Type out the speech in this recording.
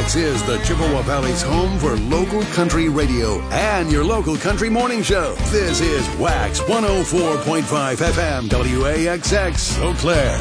Wax is the Chippewa Valley's home for local country radio and your local country morning show. This is Wax 104.5 FM WAXX Eau Claire.